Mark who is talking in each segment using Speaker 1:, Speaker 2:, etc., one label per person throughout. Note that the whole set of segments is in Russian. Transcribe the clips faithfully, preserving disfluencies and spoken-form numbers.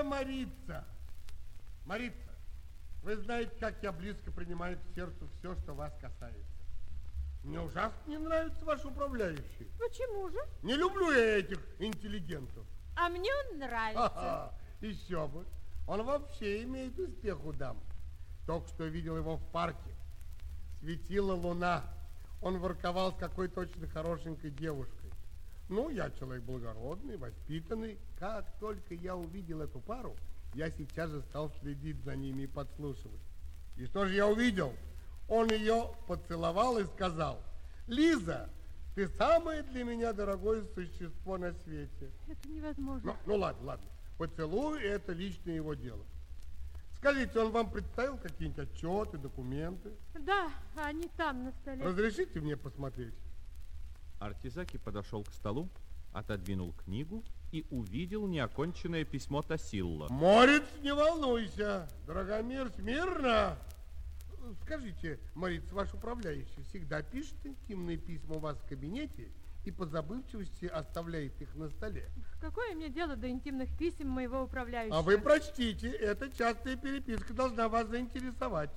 Speaker 1: Марица, Марица, вы знаете, как я близко принимаю к сердцу все, что вас касается. Мне ужасно не нравится ваш управляющий.
Speaker 2: Почему же?
Speaker 1: Не люблю я этих интеллигентов.
Speaker 2: А мне он нравится.
Speaker 1: Ха-ха, еще бы. Он вообще имеет успех у дам. Только что видел его в парке. Светила луна. Он ворковал с какой-то очень хорошенькой девушкой. Ну, я человек благородный, воспитанный. Как только я увидел эту пару, я сейчас же стал следить за ними и подслушивать. И что же я увидел? Он ее поцеловал и сказал: Лиза, ты самое для меня дорогое существо на свете.
Speaker 2: Это невозможно.
Speaker 1: Ну, ну ладно, ладно. Поцелуй — это личное его дело. Скажите, он вам представил какие-нибудь отчеты, документы?
Speaker 2: Да, они там на столе.
Speaker 1: Разрешите мне посмотреть?
Speaker 3: Артизаки подошел к столу, отодвинул книгу и увидел неоконченное письмо Тассилла.
Speaker 1: Морец, не волнуйся. Драгомир, смирно. Скажите, Морец, ваш управляющий всегда пишет интимные письма у вас в кабинете и по забывчивости оставляет их на столе?
Speaker 2: Какое мне дело до интимных писем моего управляющего?
Speaker 1: А вы прочтите, эта частая переписка должна вас заинтересовать.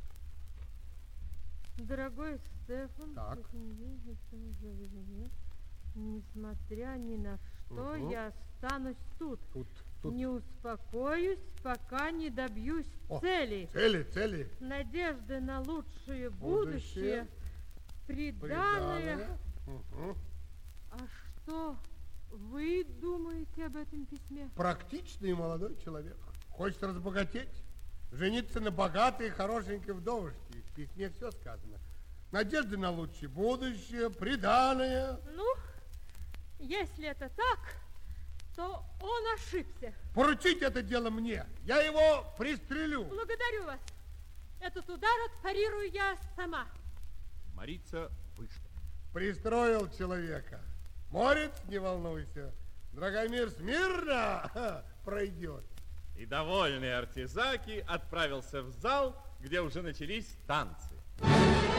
Speaker 2: Дорогой Стефан,
Speaker 1: Так.
Speaker 2: Несмотря ни на что,
Speaker 1: Угу.
Speaker 2: я останусь тут.
Speaker 1: Тут, тут.
Speaker 2: Не успокоюсь, пока не добьюсь
Speaker 1: О,
Speaker 2: цели.
Speaker 1: Цели, цели.
Speaker 2: Надежды на лучшее будущее,
Speaker 1: Будущее.
Speaker 2: приданое.
Speaker 1: Приданое. Угу.
Speaker 2: А что вы думаете об этом письме?
Speaker 1: Практичный молодой человек. Хочет разбогатеть. Жениться на богатой и хорошенькой вдовушке. В письме все сказано. Надежды на лучшее будущее, приданое.
Speaker 2: Ну, если это так, то он ошибся.
Speaker 1: Поручите это дело мне. Я его пристрелю.
Speaker 2: Благодарю вас. Этот удар отпарирую я сама.
Speaker 3: Марица вышла.
Speaker 1: Пристроил человека. Морец, не волнуйся. Драгомир смирно пройдет.
Speaker 4: И довольный Артизаки отправился в зал, где уже начались танцы.